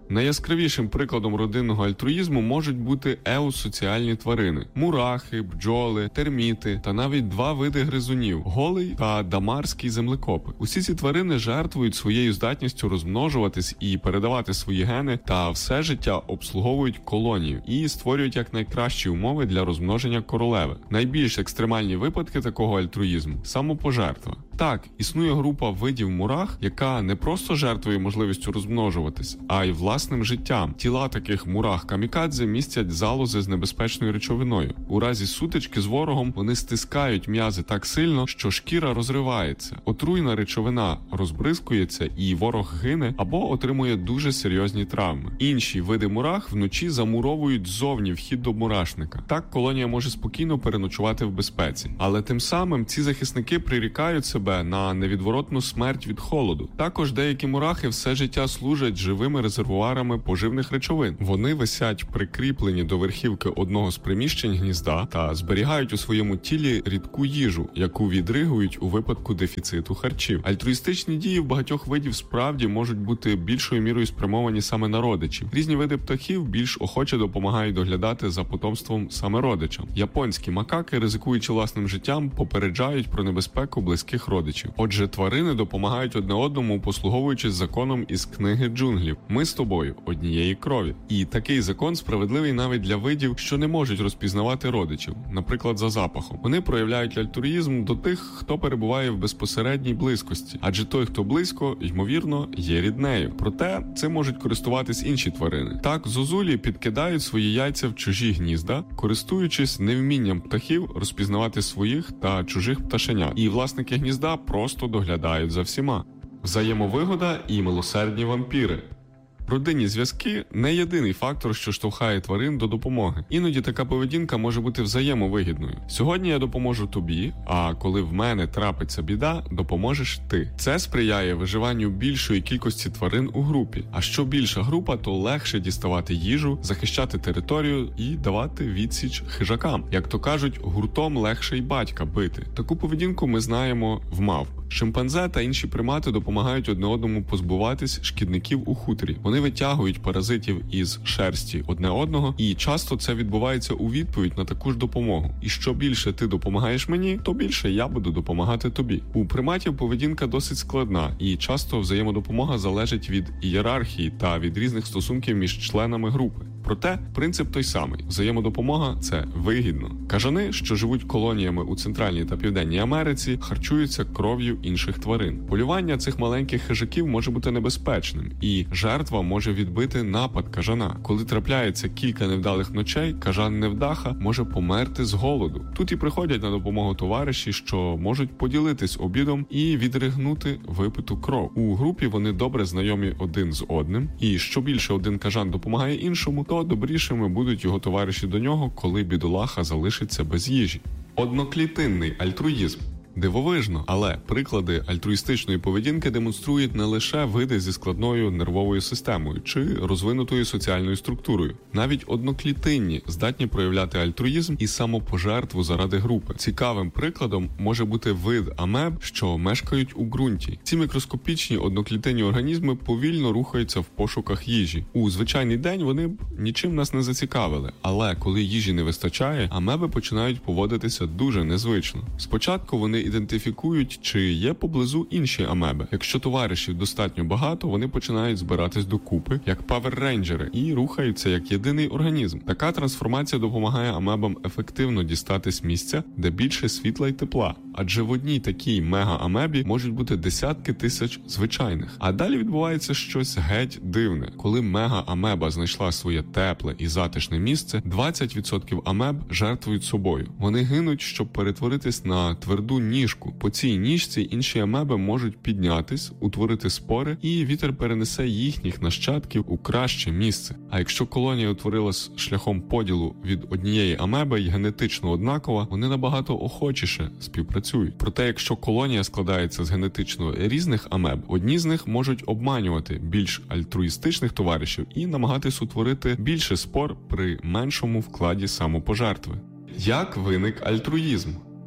Найяскравішим прикладом родинного альтруїзму можуть бути еусоціальні тварини – мурахи, бджоли, терміти та навіть два види гризунів – голий та дамарський землекопи. Усі ці тварини жертвують своєю здатністю розмножуватись і передавати свої гени та все життя обслуговують колонію і створюють якнайкращі умови для розмноження королеви. Найбільш екстремальні випадки такого альтруїзму – самопожертва. Так, існує група видів мурах, яка не просто жертвує можливістю розмножуватись, а й власним життям. Тіла таких мурах-камікадзе містять залози з небезпечною речовиною. У разі сутички з ворогом вони стискають м'язи так сильно, що шкіра розривається. Отруйна речовина розбризкується і ворог гине або отримує дуже серйозні травми. Інші види мурах вночі замуровують ззовні вхід до мурашника. Так колонія може спокійно переночувати в безпеці. Але тим самим ці захисники прирікають себе на невідворотну смерть від холоду. Також деякі мурахи все життя служать живими резервуарами поживних речовин. Вони висять прикріплені до верхівки одного з приміщень гнізда та зберігають у своєму тілі рідку їжу, яку відригують у випадку дефіциту харчів. Альтруїстичні дії в багатьох видів справді можуть бути більшою мірою спрямовані саме на родичів. Різні види птахів більш охоче допомагають доглядати за потомством саме родичам. Японські макаки, ризикуючи власним життям, попереджають про небезпеку близьких родичів. Родичів. Отже, тварини допомагають одне одному, послуговуючись законом із книги джунглів. Ми з тобою однієї крові. І такий закон справедливий навіть для видів, що не можуть розпізнавати родичів, наприклад, за запахом. Вони проявляють альтруїзм до тих, хто перебуває в безпосередній близькості, адже той, хто близько, ймовірно, є ріднею. Проте цим можуть користуватись інші тварини. Так, зозулі підкидають свої яйця в чужі гнізда, користуючись невмінням птахів розпізнавати своїх та чужих пташенят. І власники гнізда просто доглядають за всіма. Взаємовигода і милосердні вампіри. Родинні зв'язки – не єдиний фактор, що штовхає тварин до допомоги. Іноді така поведінка може бути взаємовигідною. Сьогодні я допоможу тобі, а коли в мене трапиться біда, допоможеш ти. Це сприяє виживанню більшої кількості тварин у групі. А що більша група, то легше діставати їжу, захищати територію і давати відсіч хижакам. Як то кажуть, гуртом легше й батька бити. Таку поведінку ми знаємо в мавп. Шимпанзе та інші примати допомагають одне одному позбуватись шкідників у хуторі. Вони витягують паразитів із шерсті одне одного, і часто це відбувається у відповідь на таку ж допомогу. І що більше ти допомагаєш мені, то більше я буду допомагати тобі. У приматів поведінка досить складна, і часто взаємодопомога залежить від ієрархії та від різних стосунків між членами групи. Проте принцип той самий. Взаємодопомога – це вигідно. Кажани, що живуть колоніями у Центральній та Південній Америці, харчуються кров'ю інших тварин. Полювання цих маленьких хижаків може бути небезпечним, і жертва може відбити напад кажана. Коли трапляється кілька невдалих ночей, кажан-невдаха може померти з голоду. Тут і приходять на допомогу товариші, що можуть поділитись обідом і відригнути випиту кров. У групі вони добре знайомі один з одним, і що більше один кажан допомагає іншому, то добрішими будуть його товариші до нього, коли бідолаха залишиться без їжі. Одноклітинний альтруїзм. Дивовижно, але приклади альтруїстичної поведінки демонструють не лише види зі складною нервовою системою чи розвинутою соціальною структурою. Навіть одноклітинні здатні проявляти альтруїзм і самопожертву заради групи. Цікавим прикладом може бути вид амеб, що мешкають у ґрунті. Ці мікроскопічні одноклітинні організми повільно рухаються в пошуках їжі. У звичайний день вони б нічим нас не зацікавили, але коли їжі не вистачає, амеби починають поводитися дуже незвично. Спочатку вони ідентифікують, чи є поблизу інші амеби. Якщо товаришів достатньо багато, вони починають збиратись докупи, як павер-рейнджери, і рухаються як єдиний організм. Така трансформація допомагає амебам ефективно дістатись місця, де більше світла й тепла. Адже в одній такій мега-амебі можуть бути десятки тисяч звичайних. А далі відбувається щось геть дивне. Коли мега-амеба знайшла своє тепле і затишне місце, двадцять відсотків амеб жертвують собою. Вони гинуть, щоб перетворитись на тверду ніжку. По цій ніжці інші амеби можуть піднятись, утворити спори, і вітер перенесе їхніх нащадків у краще місце. А якщо колонія утворилась шляхом поділу від однієї амеби й генетично однакова, вони набагато охочіше співпрацюють. Проте, якщо колонія складається з генетично різних амеб, одні з них можуть обманювати більш альтруїстичних товаришів і намагатись утворити більше спор при меншому вкладі самопожертви. Як виник альтруїзм?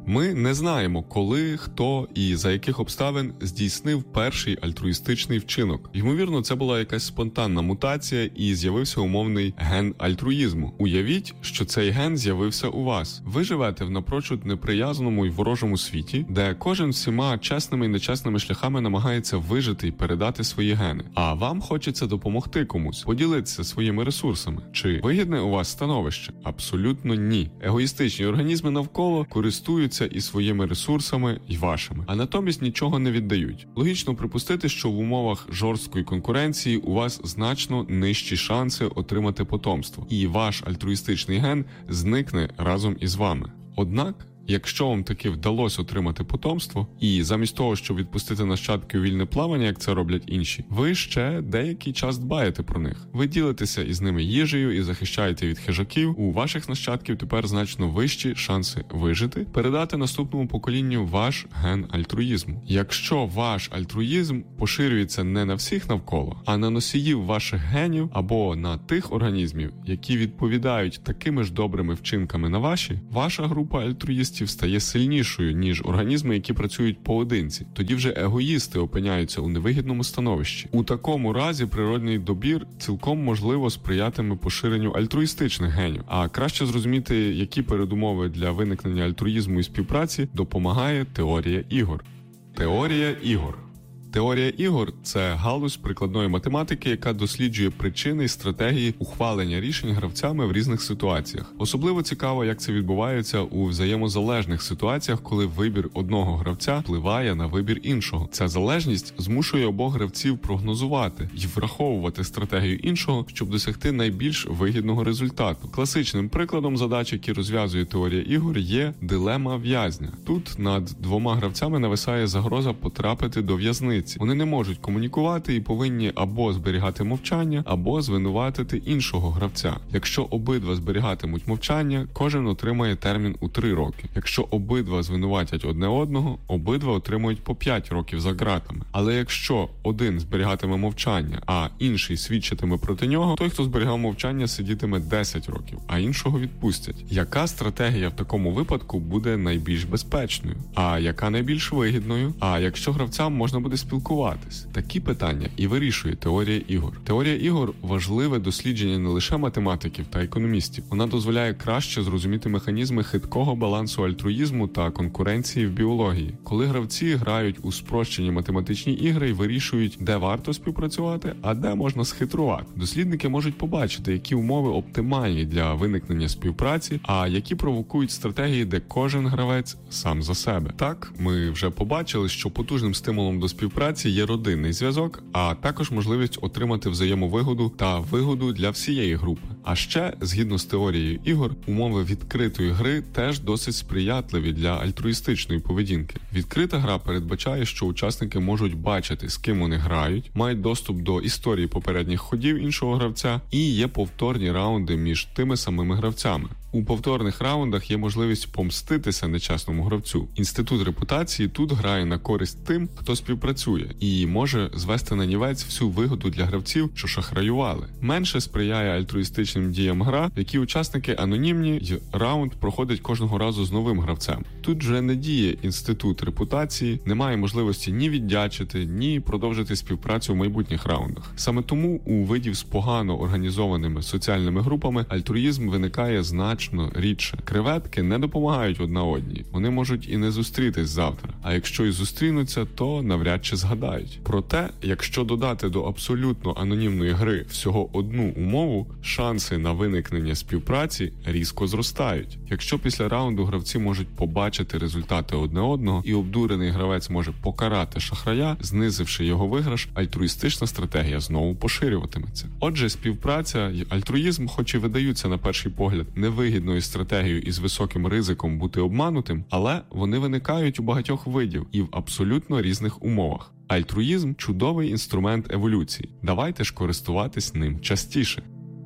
Ми не знаємо, коли, хто і за яких обставин здійснив перший альтруїстичний вчинок. Ймовірно, це була якась спонтанна мутація і з'явився умовний ген альтруїзму. Уявіть, що цей ген з'явився у вас. Ви живете в напрочуд неприязному й ворожому світі, де кожен всіма чесними і нечесними шляхами намагається вижити і передати свої гени. А вам хочеться допомогти комусь, поділитися своїми ресурсами. Чи вигідне у вас становище? Абсолютно ні. Егоїстичні організми навколо користуються і своїми ресурсами, і вашими, а натомість нічого не віддають. Логічно припустити, що в умовах жорсткої конкуренції у вас значно нижчі шанси отримати потомство, і ваш альтруїстичний ген зникне разом із вами. Однак, якщо вам таки вдалося отримати потомство, і замість того, щоб відпустити нащадки у вільне плавання, як це роблять інші, ви ще деякий час дбаєте про них. Ви ділитеся із ними їжею і захищаєте від хижаків. У ваших нащадків тепер значно вищі шанси вижити, передати наступному поколінню ваш ген альтруїзму. Якщо ваш альтруїзм поширюється не на всіх навколо, а на носіїв ваших генів або на тих організмів, які відповідають такими ж добрими вчинками на ваші, ваша група альтруїстів стає сильнішою, ніж організми, які працюють поодинці. Тоді вже егоїсти опиняються у невигідному становищі. У такому разі природний добір цілком можливо сприятиме поширенню альтруїстичних генів. А краще зрозуміти, які передумови для виникнення альтруїзму і співпраці допомагає теорія ігор. Теорія ігор. Теорія ігор – це галузь прикладної математики, яка досліджує причини і стратегії ухвалення рішень гравцями в різних ситуаціях. Особливо цікаво, як це відбувається у взаємозалежних ситуаціях, коли вибір одного гравця впливає на вибір іншого. Ця залежність змушує обох гравців прогнозувати і враховувати стратегію іншого, щоб досягти найбільш вигідного результату. Класичним прикладом задач, які розв'язує теорія ігор, є дилема в'язня. Тут над двома гравцями нависає загроза потрапити до в'язниці. Вони не можуть комунікувати і повинні або зберігати мовчання, або звинуватити іншого гравця. Якщо обидва зберігатимуть мовчання, кожен отримає термін у три роки. Якщо обидва звинуватять одне одного, обидва отримують по п'ять років за ґратами. Але якщо один зберігатиме мовчання, а інший свідчитиме проти нього, той, хто зберігав мовчання, сидітиме десять років, а іншого відпустять. Яка стратегія в такому випадку буде найбільш безпечною? А яка найбільш вигідною? А якщо гравцям можна буде спілкуватись? Такі питання і вирішує теорія ігор. Теорія ігор – важливе дослідження не лише математиків та економістів. Вона дозволяє краще зрозуміти механізми хиткого балансу альтруїзму та конкуренції в біології. Коли гравці грають у спрощені математичні ігри і вирішують, де варто співпрацювати, а де можна схитрувати. Дослідники можуть побачити, які умови оптимальні для виникнення співпраці, а які провокують стратегії, де кожен гравець сам за себе. Так, ми вже побачили, що потужним стимулом до співпраці праці є родинний зв'язок, а також можливість отримати взаємовигоду та вигоду для всієї групи. А ще, згідно з теорією ігор, умови відкритої гри теж досить сприятливі для альтруїстичної поведінки. Відкрита гра передбачає, що учасники можуть бачити, з ким вони грають, мають доступ до історії попередніх ходів іншого гравця і є повторні раунди між тими самими гравцями. У повторних раундах є можливість помститися нечесному гравцю. Інститут репутації тут грає на користь тим, хто співпрацює, і може звести на нівець всю вигоду для гравців, що шахраювали. Менше сприяє альтруїстичним діям гра, в якій учасники анонімні, й раунд проходить кожного разу з новим гравцем. Тут вже не діє інститут репутації, немає можливості ні віддячити, ні продовжити співпрацю в майбутніх раундах. Саме тому у видів з погано організованими соціальними групами альтруїзм виникає значно рідше. Креветки не допомагають одна одній. Вони можуть і не зустрітись завтра. А якщо і зустрінуться, то навряд чи згадають. Проте, якщо додати до абсолютно анонімної гри всього одну умову, шанси на виникнення співпраці різко зростають. Якщо після раунду гравці можуть побачити результати одне одного і обдурений гравець може покарати шахрая, знизивши його виграш, альтруїстична стратегія знову поширюватиметься. Отже, співпраця й альтруїзм, хоч і видаються на перший погляд невигідною стратегією із високим ризиком бути обманутим, але вони виникають у багатьох видів і в абсолютно різних умовах. Альтруїзм – чудовий інструмент еволюції. Давайте ж користуватись ним частіше.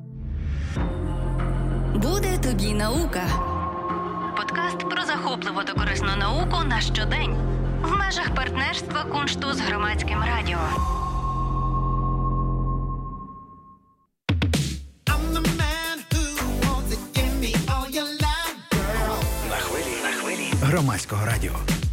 Буде тобі наука. Подкаст про захопливу та корисну науку на щодень. В межах партнерства Куншту з Громадським радіо. Громадського радіо.